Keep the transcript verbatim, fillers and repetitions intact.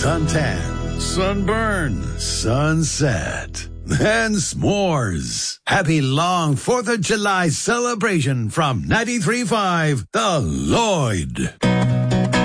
suntan, sunburn, sunset, and s'mores. Happy long fourth of July celebration from ninety-three point five The Lloyd.